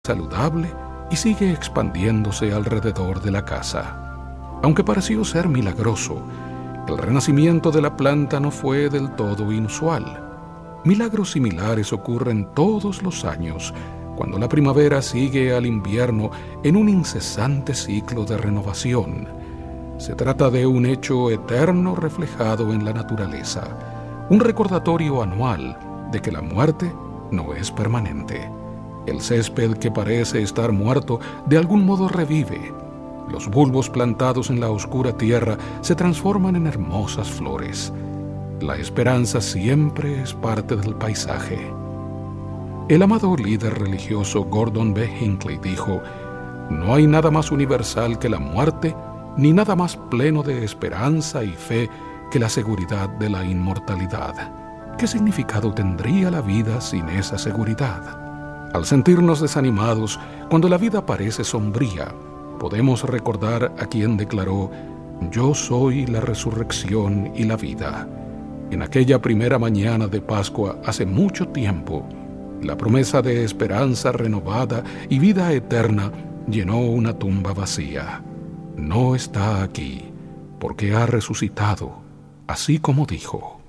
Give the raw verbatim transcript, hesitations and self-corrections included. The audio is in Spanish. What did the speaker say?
saludable y sigue expandiéndose alrededor de la casa. Aunque pareció ser milagroso, el renacimiento de la planta no fue del todo inusual. Milagros similares ocurren todos los años, cuando la primavera sigue al invierno en un incesante ciclo de renovación. Se trata de un hecho eterno reflejado en la naturaleza, un recordatorio anual de que la muerte no es permanente. El césped que parece estar muerto de algún modo revive. Los bulbos plantados en la oscura tierra se transforman en hermosas flores. La esperanza siempre es parte del paisaje. El amado líder religioso Gordon B. Hinckley dijo: «No hay nada más universal que la muerte, ni nada más pleno de esperanza y fe que la seguridad de la inmortalidad». ¿Qué significado tendría la vida sin esa seguridad? Al sentirnos desanimados, cuando la vida parece sombría, podemos recordar a quien declaró: «Yo soy la resurrección y la vida». En aquella primera mañana de Pascua, hace mucho tiempo, la promesa de esperanza renovada y vida eterna llenó una tumba vacía. No está aquí, porque ha resucitado, así como dijo.